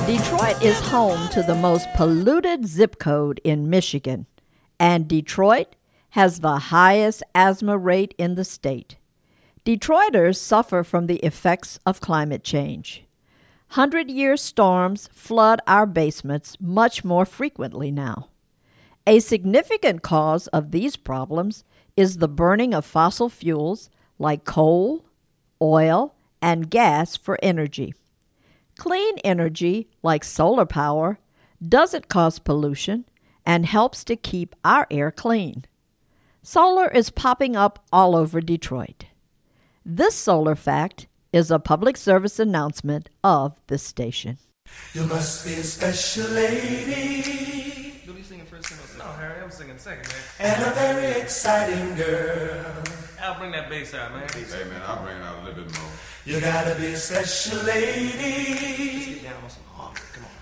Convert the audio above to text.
Detroit is home to the most polluted zip code in Michigan, and Detroit has the highest asthma rate in the state. Detroiters suffer from the effects of climate change. 100-year storms flood our basements much more frequently now. A significant cause of these problems is the burning of fossil fuels like coal, oil, and gas for energy. Clean energy, like solar power, doesn't cause pollution and helps to keep our air clean. Solar is popping up all over Detroit. This solar fact is a public service announcement of this station. You must be a special lady. You'll be singing first single. No, Harry, I'm singing second, man. And a very exciting girl. I'll bring that bass out, man. Hey, man, I'll bring it out a little bit more. You gotta be a special lady. Let's get down on some harmony. Come on.